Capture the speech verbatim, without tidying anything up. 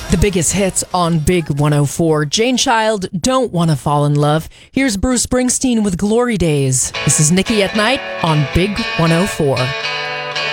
The biggest hits on Big one oh four. Jane Child, Don't Wanna Fall in Love. Here's Bruce Springsteen with Glory Days. This is Nikki at Night on Big one oh four.